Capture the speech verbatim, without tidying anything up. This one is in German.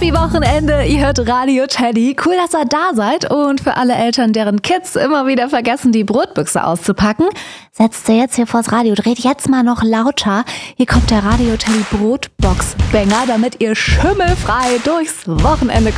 Happy Wochenende, ihr hört Radio Teddy. Cool, dass ihr da seid. Und für alle Eltern, deren Kids immer wieder vergessen, die Brotbüchse auszupacken, setzt ihr jetzt hier vors Radio, dreht jetzt mal noch lauter. Hier kommt der Radio Teddy Brotbox-Banger, damit ihr schimmelfrei durchs Wochenende